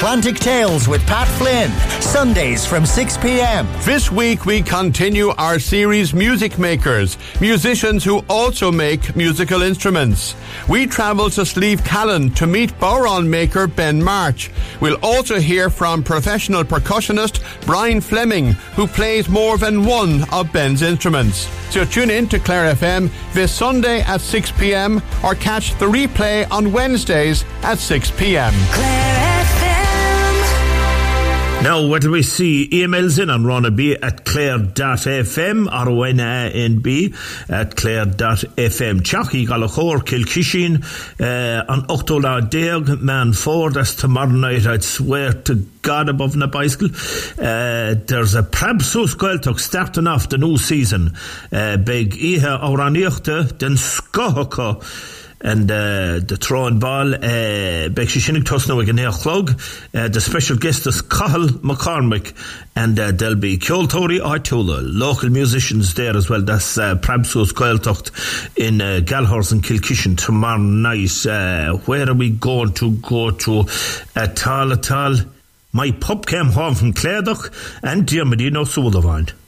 Atlantic Tales with Pat Flynn, Sundays from 6 p.m. This week we continue our series Music Makers, musicians who also make musical instruments. We travel to Slieve Callan to meet bodhrán maker Ben March. We'll also hear from professional percussionist Brian Fleming, who plays more than one of Ben's instruments. So tune in to Clare FM this Sunday at 6 p.m. or catch the replay on Wednesdays at 6 p.m. Clare FM. Now, what do we see? Emails in on Ronaby at clare.fm, RONANB at clare.fm. Chucky Galachor, Kilkishin, on Octola Deag, Man 4, that's tomorrow night, I'd swear to God above na bicycle. There's a Prabsus Gaeltach starting off the new season. Big Iha Oraniachta, den Skohaka. And the throwing ball, Becky Shinnig Tusno again here Clog. The special guest is Cahill McCormick, and there'll be Kjol Tori Artula, local musicians there as well. That's Prabsus Gaeltacht in Galhorse and Kilkishen tomorrow night. Where are we going to go to? Atal. My pub came home from Claredoch and Dear Medina Sullivan.